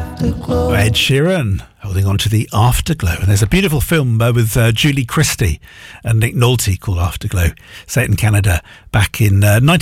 afterglow. Ed Sheeran holding on to the afterglow. And there's a beautiful film with Julie Christie and Nick Nolte called Afterglow, set in Canada back in